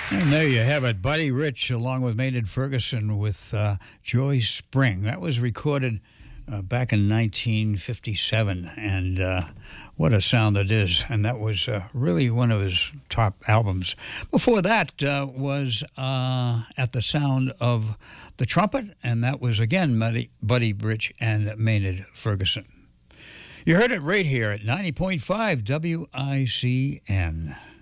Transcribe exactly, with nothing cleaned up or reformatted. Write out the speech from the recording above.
And there you have it, Buddy Rich along with Maynard Ferguson with uh, Joy Spring. That was recorded uh, back in nineteen fifty-seven, and uh, what a sound it is. And that was uh, really one of his top albums. Before that uh, was uh, At the Sound of the Trumpet, and that was, again, Buddy, Buddy Rich and Maynard Ferguson. You heard it right here at ninety point five W I C N.